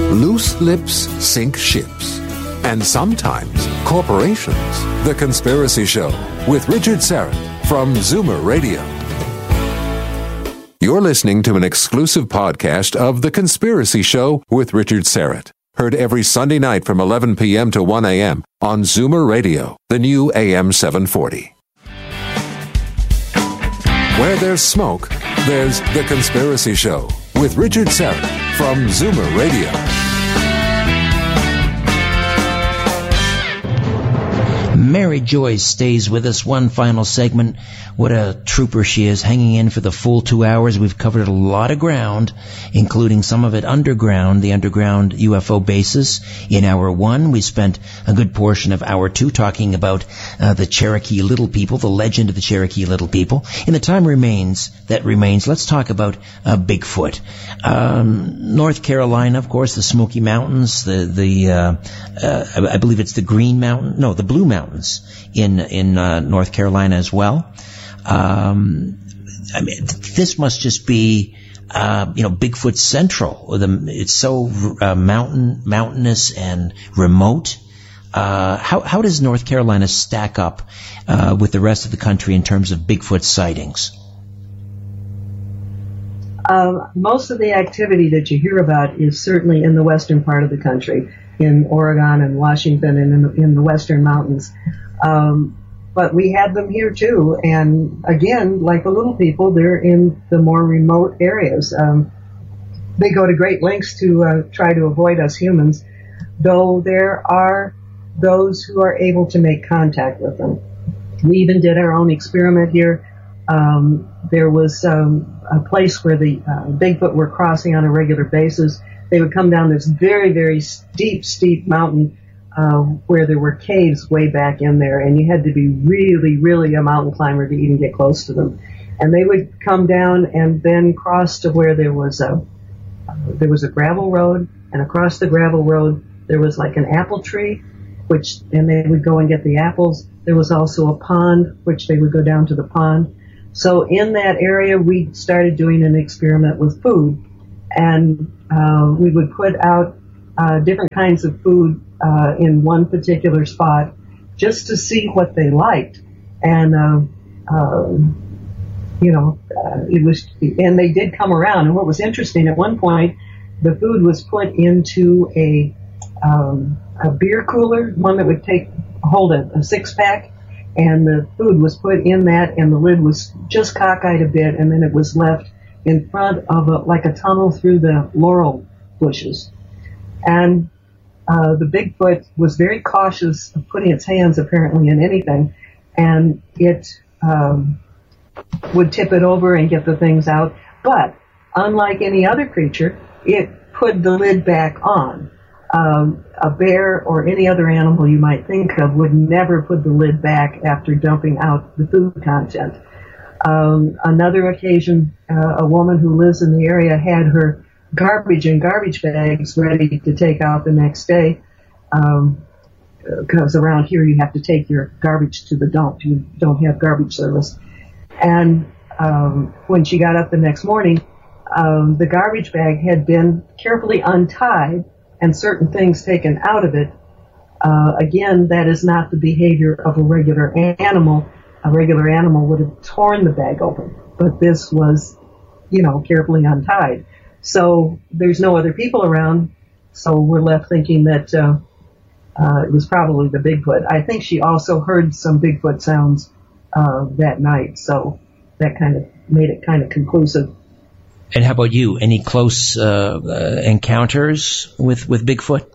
Loose lips sink ships. And sometimes corporations. The Conspiracy Show with Richard Syrett from Zoomer Radio. You're listening to an exclusive podcast of The Conspiracy Show with Richard Syrett. Heard every Sunday night from 11 p.m. to 1 a.m. on Zoomer Radio, the new AM 740. Where there's smoke, there's The Conspiracy Show with Richard Syrett from Zoomer Radio. Mary Joyce stays with us. One final segment. What a trooper she is, hanging in for the full 2 hours. We've covered a lot of ground, including some of it underground, the underground UFO bases. In hour one, we spent a good portion of hour two talking about the Cherokee Little People, the legend of the Cherokee Little People. In the time that remains, let's talk about Bigfoot. North Carolina, of course, the Smoky Mountains, I believe it's the the Blue Mountains in North Carolina as well. I mean, this must just be, Bigfoot Central. It's so mountainous and remote. How does North Carolina stack up with the rest of the country in terms of Bigfoot sightings? Most of the activity that you hear about is certainly in the western part of the country, in Oregon and Washington and in the western mountains. But we had them here too, and again, like the little people, they're in the more remote areas. They go to great lengths to try to avoid us humans, though there are those who are able to make contact with them. We even did our own experiment here. There was a place where the Bigfoot were crossing on a regular basis. They would come down this very, very steep mountain where there were caves way back in there, and you had to be really, really a mountain climber to even get close to them. And they would come down and then cross to where there was a gravel road, and across the gravel road there was like an apple tree, and they would go and get the apples. There was also a pond, which they would go down to the pond. So in that area, we started doing an experiment with food, and we would put out different kinds of food in one particular spot just to see what they liked. And, it was, and they did come around. And what was interesting, at one point, the food was put into a beer cooler, one that would hold a six-pack, and the food was put in that, and the lid was just cockeyed a bit, and then it was left in front of a tunnel through the laurel bushes. And the Bigfoot was very cautious of putting its hands apparently in anything, and it would tip it over and get the things out. But unlike any other creature, it put the lid back on. A bear or any other animal you might think of would never put the lid back after dumping out the food content. Another occasion, a woman who lives in the area had her garbage in garbage bags ready to take out the next day, because around here you have to take your garbage to the dump. You don't have garbage service. And when she got up the next morning, the garbage bag had been carefully untied and certain things taken out of it. Again, that is not the behavior of a regular animal. A regular animal would have torn the bag open, but this was, carefully untied. So there's no other people around, so we're left thinking that it was probably the Bigfoot. I think she also heard some Bigfoot sounds that night, so that kind of made it kind of conclusive. And how about you? Any close encounters with Bigfoot?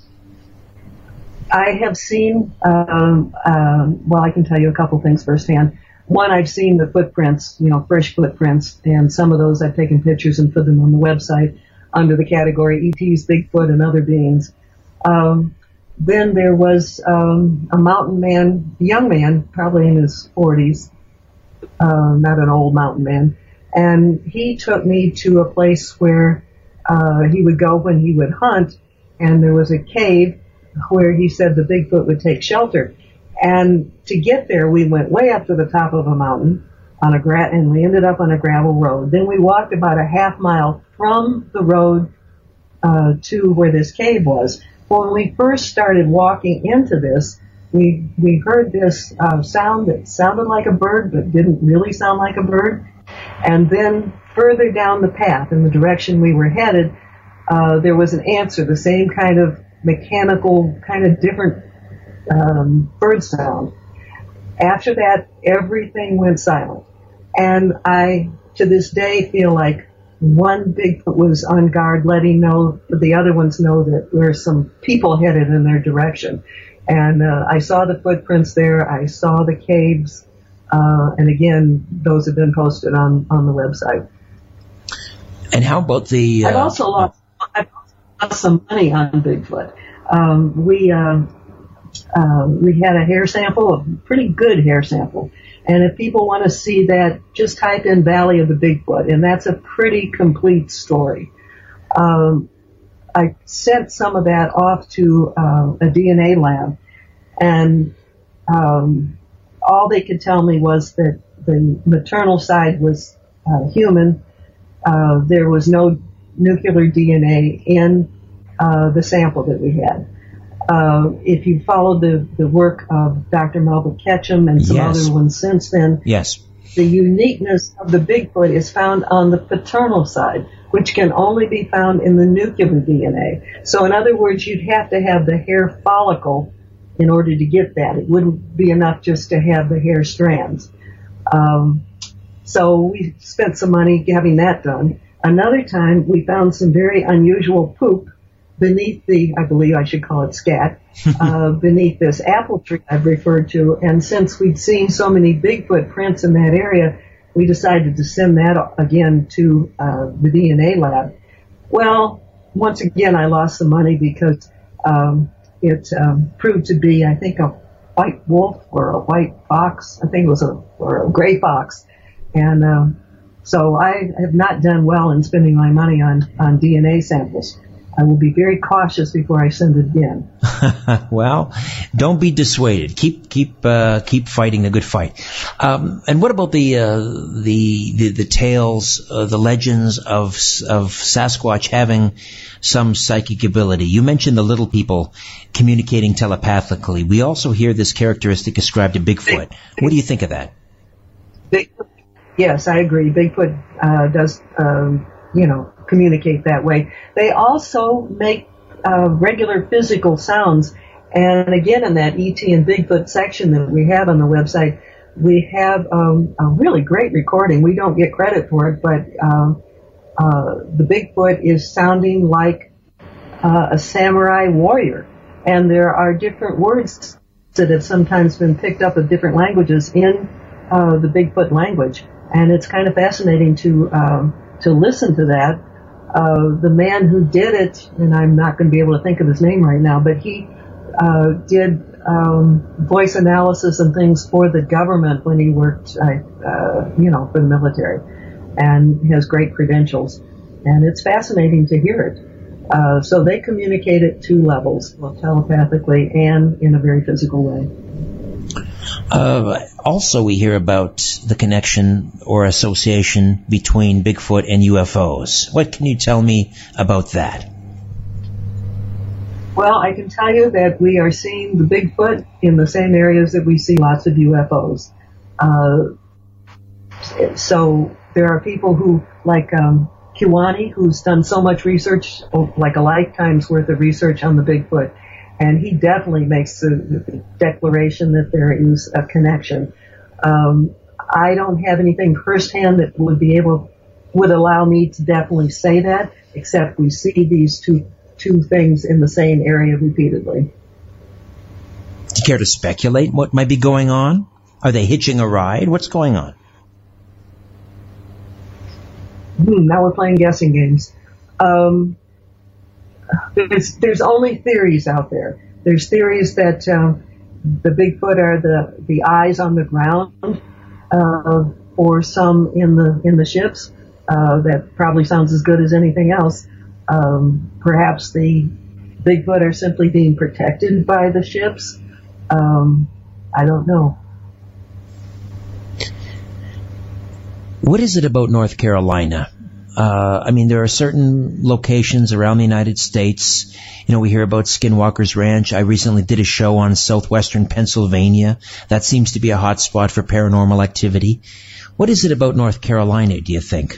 I have seen, I can tell you a couple things firsthand. One, I've seen the footprints, fresh footprints, and some of those I've taken pictures and put them on the website under the category ETs, Bigfoot, and other beings. Then there was a mountain man, a young man, probably in his 40s, not an old mountain man, and he took me to a place where he would go when he would hunt, and there was a cave where he said the Bigfoot would take shelter. And to get there, we went way up to the top of a mountain and we ended up on a gravel road. Then we walked about a half mile from the road to where this cave was. Well, when we first started walking into this, we heard this sound that sounded like a bird but didn't really sound like a bird. And then further down the path in the direction we were headed, there was an answer, the same kind of mechanical, kind of different bird sound. After that, everything went silent. And I, to this day, feel like one Bigfoot was on guard, letting the other ones know that there are some people headed in their direction. And I saw the footprints there. I saw the caves. And again, those have been posted on the website. And how about the... I've also lost some money on Bigfoot. We had a hair sample, a pretty good hair sample. And if people want to see that, just type in Valley of the Bigfoot, and that's a pretty complete story. I sent some of that off to a DNA lab, and all they could tell me was that the maternal side was human. There was no nuclear DNA in the sample that we had. If you followed the work of Dr. Melba Ketchum and some Yes. other ones since then, Yes. the uniqueness of the Bigfoot is found on the paternal side, which can only be found in the nuclear DNA. So in other words, you'd have to have the hair follicle in order to get that. It wouldn't be enough just to have the hair strands. So we spent some money having that done. Another time, we found some very unusual poop beneath I believe I should call it scat, beneath this apple tree I've referred to. And since we'd seen so many Bigfoot prints in that area, we decided to send that again to the DNA lab. Well, once again, I lost some money because it proved to be, I think, a white wolf or a white fox. I think it was a gray fox. And so I have not done well in spending my money on DNA samples. I will be very cautious before I send it again. Well, don't be dissuaded. Keep fighting the good fight. And what about the tales, the legends of Sasquatch having some psychic ability? You mentioned the little people communicating telepathically. We also hear this characteristic ascribed to Bigfoot. What do you think of that? Bigfoot, yes, I agree. Bigfoot does, communicate that way. They also make regular physical sounds. And again, in that E.T. and Bigfoot section that we have on the website, we have a really great recording. We don't get credit for it, but the Bigfoot is sounding like a samurai warrior. And there are different words that have sometimes been picked up of different languages in the Bigfoot language. And it's kind of fascinating to listen to that. The man who did it, and I'm not going to be able to think of his name right now, but he did voice analysis and things for the government when he worked, for the military, and has great credentials. And it's fascinating to hear it. So they communicate at two levels, both telepathically and in a very physical way. Also, we hear about the connection or association between Bigfoot and UFOs. What can you tell me about that? Well, I can tell you that we are seeing the Bigfoot in the same areas that we see lots of UFOs. So there are people who, like Kiwani, who's done so much research, like a lifetime's worth of research on the Bigfoot. And he definitely makes the declaration that there is a connection. I don't have anything firsthand that would allow me to definitely say that, except we see these two things in the same area repeatedly. Do you care to speculate what might be going on? Are they hitching a ride? What's going on? Now we're playing guessing games. There's only theories out there. There's theories that the Bigfoot are the eyes on the ground, or some in the ships. That probably sounds as good as anything else. Perhaps the Bigfoot are simply being protected by the ships. I don't know. What is it about North Carolina I mean, there are certain locations around the United States. You know, we hear about Skinwalker's Ranch. I recently did a show on southwestern Pennsylvania. That seems to be a hot spot for paranormal activity. What is it about North Carolina, do you think?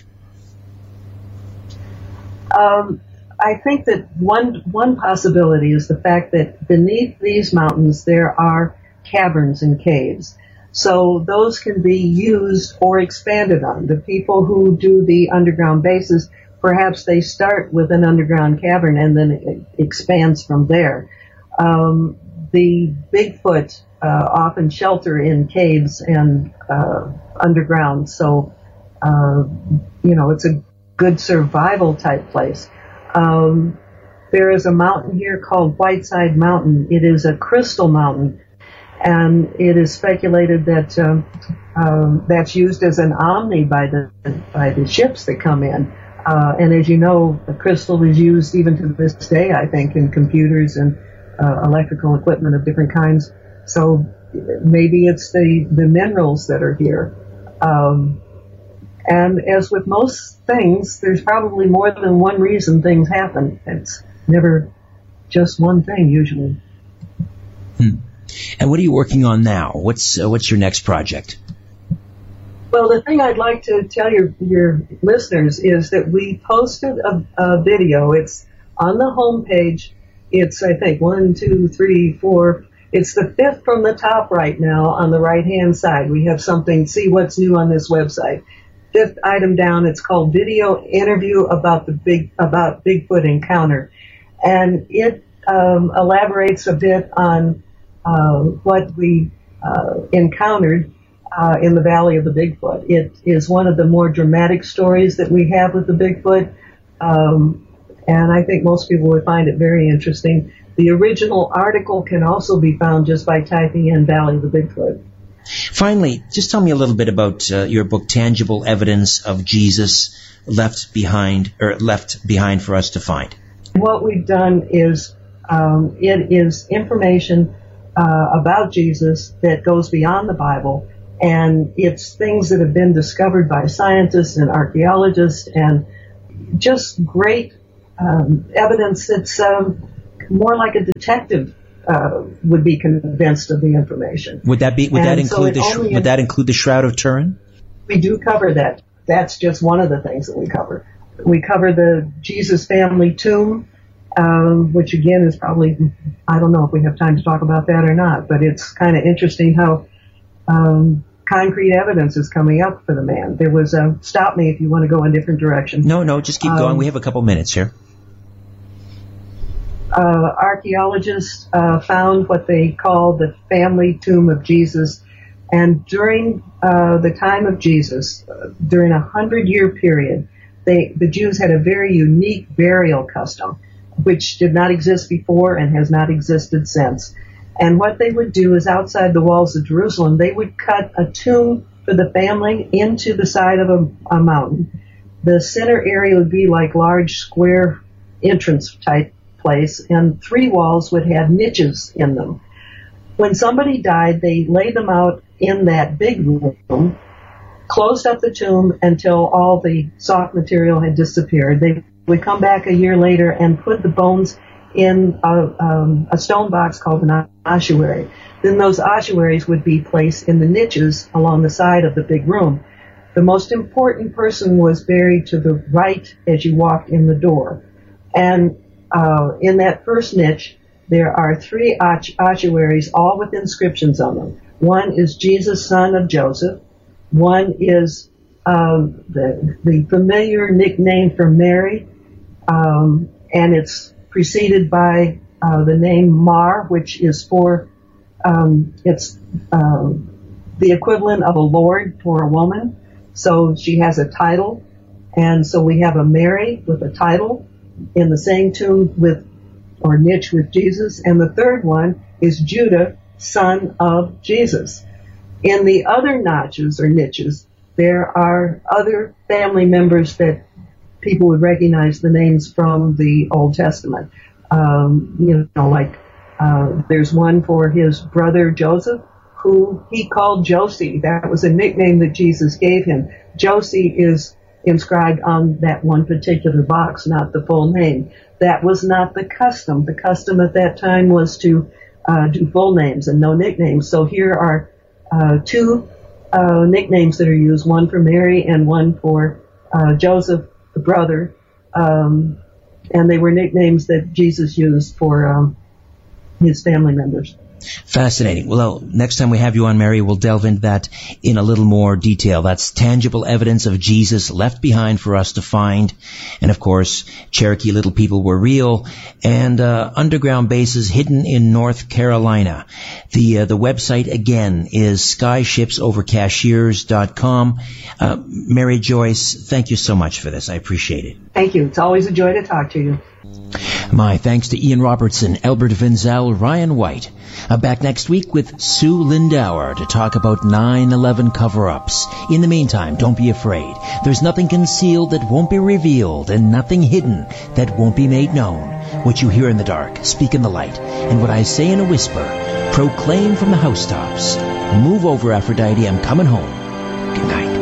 I think that one possibility is the fact that beneath these mountains there are caverns and caves. So those can be used or expanded on. The people who do the underground bases, perhaps they start with an underground cavern and then it expands from there. The Bigfoot often shelter in caves and underground, so it's a good survival type place. There is a mountain here called Whiteside Mountain. It is a crystal mountain, and it is speculated that that's used as an omni by the ships that come in. And as you know, the crystal is used even to this day, I think, in computers and electrical equipment of different kinds. So maybe it's the minerals that are here. And as with most things, there's probably more than one reason things happen. It's never just one thing, usually. And what are you working on now? What's your next project? Well, the thing I'd like to tell your listeners is that we posted a video. It's on the homepage. It's, I think, 1, 2, 3, 4. It's the fifth from the top right now on the right-hand side. We have something, see what's new on this website. Fifth item down, it's called Video Interview about Bigfoot Encounter. And it elaborates a bit on what we encountered in the Valley of the Bigfoot. It is one of the more dramatic stories that we have with the Bigfoot, and I think most people would find it very interesting. The original article can also be found just by typing in Valley of the Bigfoot. Finally, just tell me a little bit about your book, Tangible Evidence of Jesus, left behind for us to find. What we've done is it is information about Jesus that goes beyond the Bible, and it's things that have been discovered by scientists and archaeologists, and just great evidence that's more like a detective would be convinced of the information. Would that include the Shroud of Turin? We do cover that. That's just one of the things that we cover. We cover the Jesus family tomb, which again is probably, I don't know if we have time to talk about that or not, but it's kind of interesting how concrete evidence is coming up for the man. There was stop me if you want to go in different directions. No, just keep going. We have a couple minutes here. Archaeologists found what they call the family tomb of Jesus, and during the time of Jesus, during a 100-year period, the Jews had a very unique burial custom, which did not exist before and has not existed since. And what they would do is outside the walls of Jerusalem, they would cut a tomb for the family into the side of a mountain. The center area would be like large square entrance type place, and 3 walls would have niches in them. When somebody died, they laid them out in that big room, closed up the tomb until all the soft material had disappeared. They would come back a year later and put the bones in a stone box called an ossuary. Then those ossuaries would be placed in the niches along the side of the big room. The most important person was buried to the right as you walked in the door. And in that first niche, there are 3 ossuaries, all with inscriptions on them. One is Jesus, son of Joseph. One is the familiar nickname for Mary, and it's preceded by the name Mar, which is for it's the equivalent of a lord for a woman. So she has a title, and so we have a Mary with a title in the same tomb or niche with Jesus, and the third one is Judah, son of Jesus. In the other notches or niches, there are other family members that people would recognize the names from the Old Testament. There's one for his brother Joseph, who he called Josie. That was a nickname that Jesus gave him. Josie is inscribed on that one particular box, not the full name. That was not the custom. The custom at that time was to do full names and no nicknames. So here are two nicknames that are used, one for Mary and one for Joseph, the brother. And they were nicknames that Jesus used for his family members. Fascinating. Well, next time we have you on, Mary, we'll delve into that in a little more detail. That's tangible evidence of Jesus left behind for us to find. And of course, Cherokee Little People were real, and underground bases hidden in North Carolina. The website again is skyshipsovercashiers.com. Mary Joyce, thank you so much for this. I appreciate it. Thank you. It's always a joy to talk to you. My thanks to Ian Robertson, Albert Vinzel, Ryan White. Back next week with Sue Lindauer to talk about 9/11 cover-ups. In the meantime, don't be afraid. There's nothing concealed that won't be revealed, and nothing hidden that won't be made known. What you hear in the dark, speak in the light, and what I say in a whisper, proclaim from the housetops. Move over, Aphrodite, I'm coming home. Good night.